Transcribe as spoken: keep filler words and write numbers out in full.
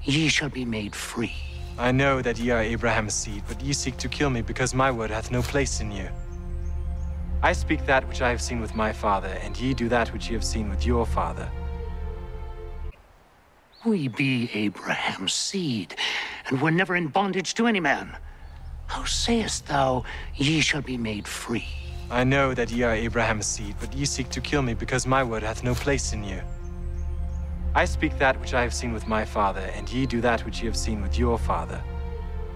ye shall be made free. I know that ye are Abraham's seed, but ye seek to kill me because my word hath no place in you. I speak that which I have seen with my father, and ye do that which ye have seen with your father. We be Abraham's seed, and were never in bondage to any man. How sayest thou, ye shall be made free? I know that ye are Abraham's seed, but ye seek to kill me because my word hath no place in you. I speak that which I have seen with my father, and ye do that which ye have seen with your father.